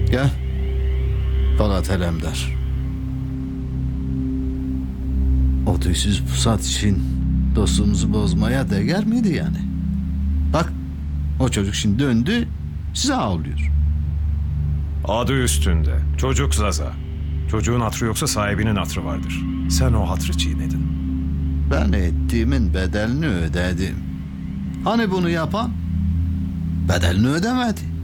Gel. Fakat Alemdar. O tüysüz pusat için dostluğumuzu bozmaya değer miydi yani? Bak, o çocuk şimdi döndü, size ağlıyor. Adı üstünde. Çocuk Zaza. Çocuğun hatrı yoksa sahibinin hatrı vardır. Sen o hatrı çiğnedin. Ben ettiğimin bedelini ödedim. Hani bunu yapan bedelini ödemedi.